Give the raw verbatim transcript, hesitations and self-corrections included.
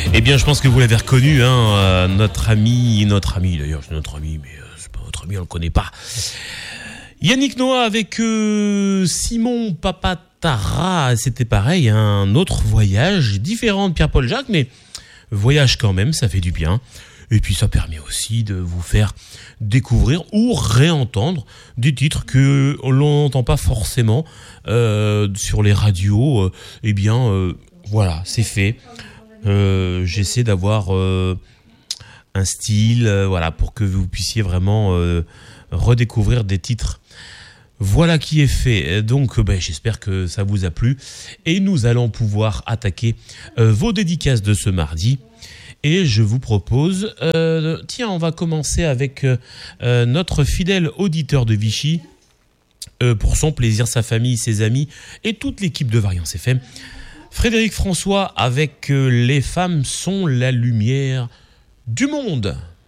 Eh bien, je pense que vous l'avez reconnu, hein, euh, notre ami, notre ami d'ailleurs, c'est notre ami, mais euh, c'est pas notre ami, on le connaît pas. Yannick Noah avec euh, Simon Papatara, c'était pareil, un autre voyage différent de Pierre-Paul Jacques, mais voyage quand même, ça fait du bien. Et puis ça permet aussi de vous faire découvrir ou réentendre des titres que l'on n'entend pas forcément euh, sur les radios. Euh, eh bien, euh, voilà, c'est fait. Euh, j'essaie d'avoir euh, un style, euh, voilà, pour que vous puissiez vraiment euh, redécouvrir des titres. Voilà qui est fait. Donc, ben, j'espère que ça vous a plu. Et nous allons pouvoir attaquer euh, vos dédicaces de ce mardi. Et je vous propose, euh, tiens, on va commencer avec euh, notre fidèle auditeur de Vichy, euh, pour son plaisir, sa famille, ses amis et toute l'équipe de Variance F M. Frédéric François avec euh, Les femmes sont la lumière du monde.